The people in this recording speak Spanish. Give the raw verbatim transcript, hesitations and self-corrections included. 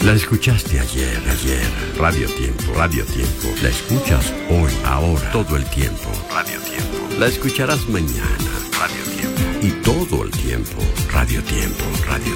La escuchaste ayer, ayer. Radio Tiempo, Radio Tiempo. La escuchas hoy, ahora, todo el tiempo. Radio Tiempo. La escucharás mañana. Radio Tiempo. Y todo el tiempo. Radio Tiempo, Radio